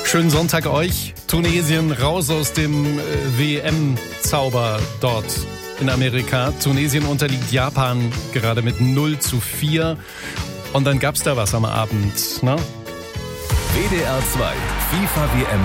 Schönen Sonntag euch. Tunesien raus aus dem WM-Zauber dort in Amerika. Tunesien unterliegt Japan gerade mit 0:4. Und dann gab's da was am Abend, ne? WDR 2 FIFA WM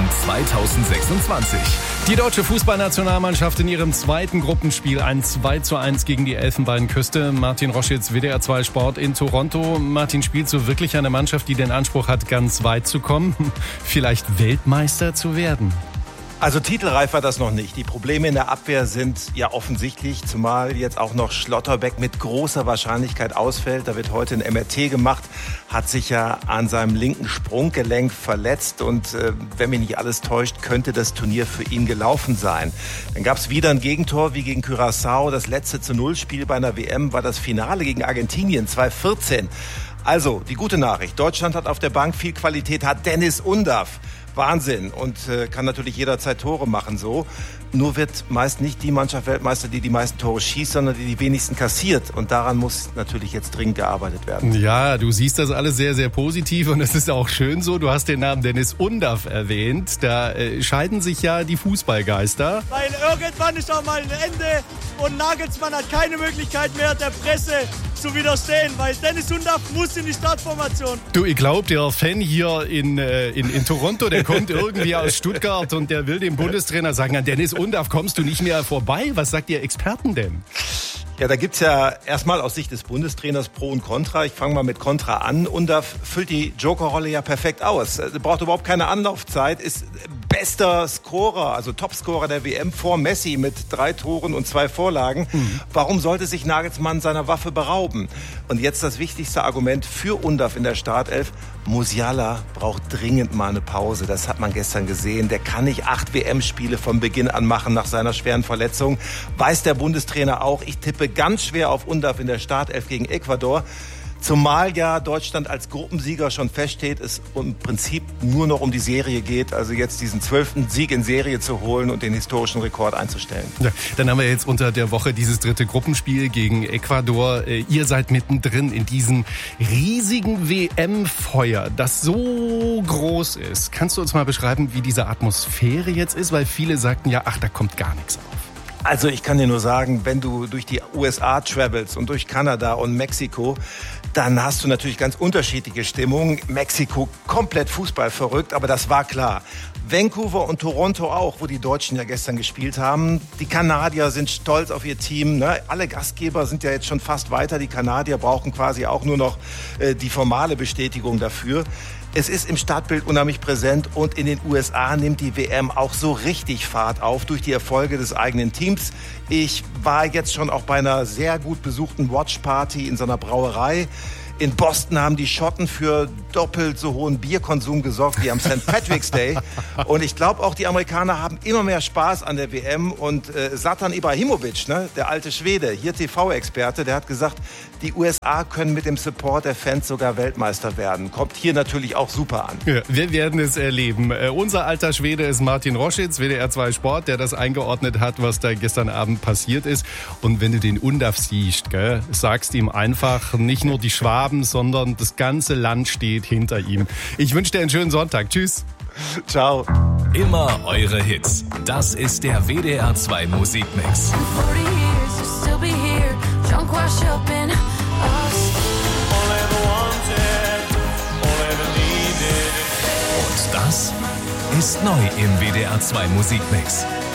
2026. Die deutsche Fußballnationalmannschaft in ihrem zweiten Gruppenspiel ein 2:1 gegen die Elfenbeinküste. Martin Roschitz, WDR 2 Sport in Toronto. Martin, spielt so wirklich eine Mannschaft, die den Anspruch hat, ganz weit zu kommen? Vielleicht Weltmeister zu werden? Also titelreif war das noch nicht. Die Probleme in der Abwehr sind ja offensichtlich, zumal jetzt auch noch Schlotterbeck mit großer Wahrscheinlichkeit ausfällt. Da wird heute ein MRT gemacht, hat sich ja an seinem linken Sprunggelenk verletzt und wenn mich nicht alles täuscht, könnte das Turnier für ihn gelaufen sein. Dann gab es wieder ein Gegentor wie gegen Curaçao. Das letzte zu-0-Spiel bei einer WM war das Finale gegen Argentinien 2014. Also, die gute Nachricht. Deutschland hat auf der Bank viel Qualität, hat Dennis Undav. Wahnsinn und kann natürlich jederzeit Tore machen so. Nur wird meist nicht die Mannschaft Weltmeister, die die meisten Tore schießt, sondern die wenigsten kassiert. Und daran muss natürlich jetzt dringend gearbeitet werden. Ja, du siehst das alles sehr, sehr positiv und es ist auch schön so. Du hast den Namen Dennis Undav erwähnt. Da scheiden sich ja die Fußballgeister. Weil irgendwann ist auch mal ein Ende und Nagelsmann hat keine Möglichkeit mehr, der Presse zu widerstehen, weil Dennis Undav muss in die Startformation. Du, ich glaube, der Fan hier in Toronto, der kommt irgendwie aus Stuttgart und der will dem Bundestrainer sagen, an Dennis Undav kommst du nicht mehr vorbei. Was sagt ihr Experten denn? Ja, da gibt's ja erstmal aus Sicht des Bundestrainers Pro und Contra. Ich fange mal mit Contra an. Undav füllt die Jokerrolle ja perfekt aus. Braucht überhaupt keine Anlaufzeit, ist bester Scorer, also Topscorer der WM vor Messi mit 3 Toren und 2 Vorlagen. Warum sollte sich Nagelsmann seiner Waffe berauben? Und jetzt das wichtigste Argument für Undav in der Startelf. Musiala braucht dringend mal eine Pause. Das hat man gestern gesehen. Der kann nicht 8 WM-Spiele von Beginn an machen nach seiner schweren Verletzung. Weiß der Bundestrainer auch. Ich tippe ganz schwer auf Undav in der Startelf gegen Ecuador. Zumal ja Deutschland als Gruppensieger schon feststeht, es im Prinzip nur noch um die Serie geht, also jetzt diesen 12. Sieg in Serie zu holen und den historischen Rekord einzustellen. Ja, dann haben wir jetzt unter der Woche dieses dritte Gruppenspiel gegen Ecuador. Ihr seid mittendrin in diesem riesigen WM-Feuer, das so groß ist. Kannst du uns mal beschreiben, wie diese Atmosphäre jetzt ist? Weil viele sagten ja, ach, da kommt gar nichts auf. Also ich kann dir nur sagen, wenn du durch die USA travelst und durch Kanada und Mexiko, dann hast du natürlich ganz unterschiedliche Stimmungen. Mexiko komplett fußballverrückt, aber das war klar. Vancouver und Toronto auch, wo die Deutschen ja gestern gespielt haben. Die Kanadier sind stolz auf ihr Team. Ne? Alle Gastgeber sind ja jetzt schon fast weiter. Die Kanadier brauchen quasi auch nur noch die formale Bestätigung dafür. Es ist im Stadtbild unheimlich präsent und in den USA nimmt die WM auch so richtig Fahrt auf durch die Erfolge des eigenen Teams. Ich war jetzt schon auch bei einer sehr gut besuchten Watchparty in so einer Brauerei. In Boston haben die Schotten für doppelt so hohen Bierkonsum gesorgt wie am St. Patrick's Day. Und ich glaube auch, die Amerikaner haben immer mehr Spaß an der WM. Und Zlatan Ibrahimovic, ne, der alte Schwede, hier TV-Experte, der hat gesagt, die USA können mit dem Support der Fans sogar Weltmeister werden. Kommt hier natürlich auch super an. Ja, wir werden es erleben. Unser alter Schwede ist Martin Roschitz, WDR 2 Sport, der das eingeordnet hat, was da gestern Abend passiert ist. Und wenn du den Undav siehst, gell, sagst ihm einfach, nicht nur die Schwaben, sondern das ganze Land steht hinter ihm. Ich wünsche dir einen schönen Sonntag. Tschüss. Ciao. Immer eure Hits. Das ist der WDR 2 Musikmix. Und das ist neu im WDR 2 Musikmix.